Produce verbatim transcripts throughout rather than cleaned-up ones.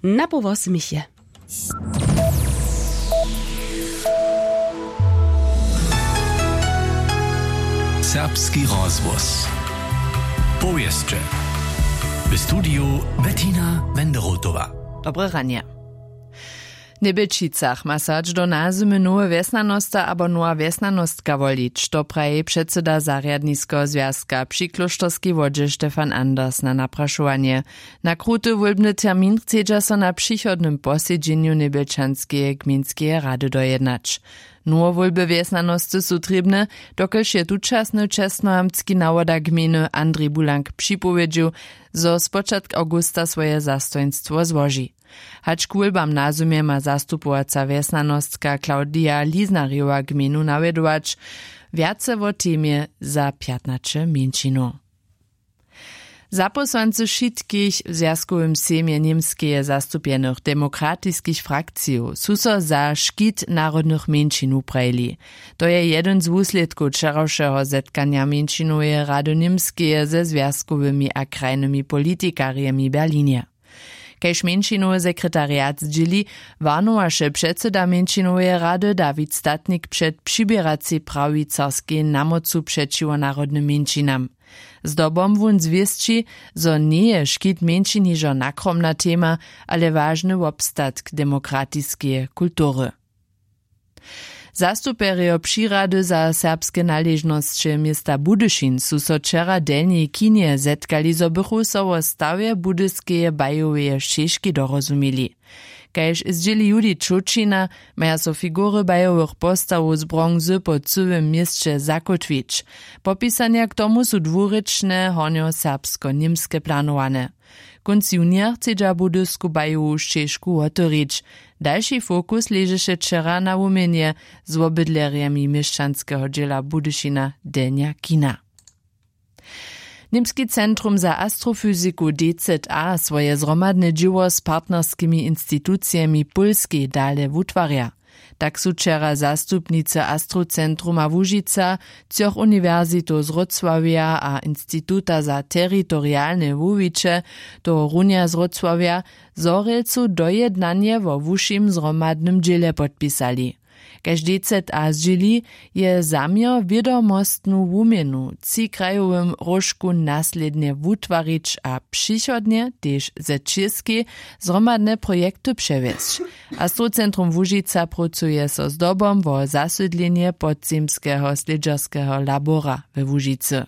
Na powóz misie. Serbski rozgłos. Powieszcze. W studiu Bettina Wenderotowa. Dobre ranie. Nebečicach ma sać do nazymy nowe wiesnanosta abo nowa wiesnanostka wolić, to praje przedseda zarjadnisko związka Przyklusztorski wodzie Stefan Anders na napraszowanie. Na kruty wólbny termin chcedza so na przychodnym posiedzeniu Nebečanskiej gminskie rady dojednać. Nowe wólby wiesnanosty są trybne, dokelż je tučasny czesnoamtski nawoda gminy Andrzej Bulank przypowiedział, zo z początku augusta swoje zastoństwo złoży. Hacz k wólbam nazumie ma zastupowaca wiesnanostka Klaudia Liznarjowa gminu nawiedować, wiace wo temie za piętnaście mięczinu. Zaposłancy wszystkich w związkowym sejmie niemskie zastupionych demokratyckich frakcji su so za szkit narodnych mięczyn uprejli. To je jeden z wusledków wczorajszego zetkania mięczynowej Rady Niemskie ze związkowymi a krajnymi politykariami Berlinie. Kejż mięczynowy sekretariat zdzieli, warnowaše předseda mięczynowej Rady Dawid Statnik przed přibieracej prawi carskiej namocu przeciwo narodnym mięczynam. Zdobom wun zwiestči, zo nie je škit mięczyn hižo nakromna tema, ale ważny obstatk demokratiskiej kultury. Zastuperio přirady za serbskie należności miasta Budyšin su so wczera delnie kinie zetkali, zo bychu so o stawie budyskie bajowe šeški dorozumili. Kajž zdzieli Judi Čučina, maja so figury bajowych postawu z bronzy po całym mieście zakotwić. Popisania k tomu su dwuryczne, honio serbsko-niemskie planowane. Konc junia chcedza budysku bajową šešku otorić. Dalszy fokus leży wczera na umienie z obydleriami mieszczanskiego dziela Budyšina Denja Kina. Niemski Centrum za Astrofizyku D Z A swoje zromadne dzieło z partnerskimi instytucjami Polskiej dale wutwarja. Tak su wczera zastupnice Astrocentruma Łužica, Cioch Uniwersytetu z Wrocławia a Instytuta za Terytorialne Łužice do Runia z Wrocławia zorelcu dojednanie wo wušim zromadnym dziele podpisali. Kaž D Z A zdzieli, je zamiar wiadomostnu wumienu ci krajowym rożku naslednie wutwarić a przychodnie też ze česky zromadne projekty przewieźć. Astrocentrum Łužica pracuje so z dobom wo zasydlenie podzemskiego sledżerskiego labora we Łužicy.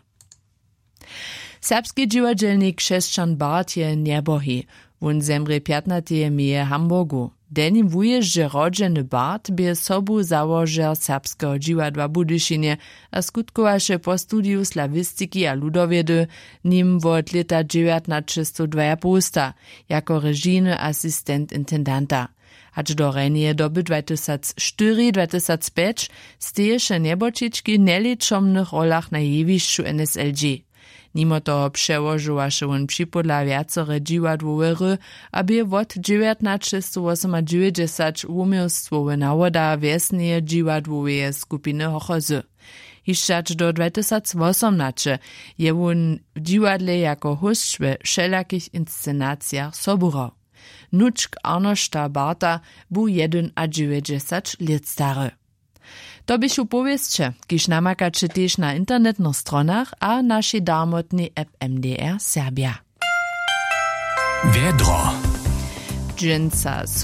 Serbski dziwadelnik Krzeszczan Bart je niebohi. Wun zemre piętnaste meje Hamburgu. Denim wujeżdże rodzeny Bart bie sobu założer serbskiego dziwadła Budyšinie a skutkowaše po studiu slawistyki a ludowiedy, nim wot leta dziewiętnaście dwa posta, jako režijny asistent intendanta. Hacz do rejnie doby dwa tysiące cztery dwa tysiące pięć steješe niebočički neliczomnych rolach na jewiszczu N S L G. Nimo toho przełożyłaše on připodla wiacore dziwadłowe ry, aby wot dziewiętnaście dziewięćdziesiąt osiem umiejstwowe nawoda wiesneje dziwadłowe skupiny hochozy. Hiszczacz do dwa tysiące osiemnaście je on w dziwadle jako host we wszelakich inscenacjach soburał. Nuczk Arnošta Barta był jeden a dziewięćdziesiąt lat stary. To byś upowieszcze, kiż namakacie też na internetnych stronach a naszej darmotnej app M D R Serbia. Wiedro. Dżęca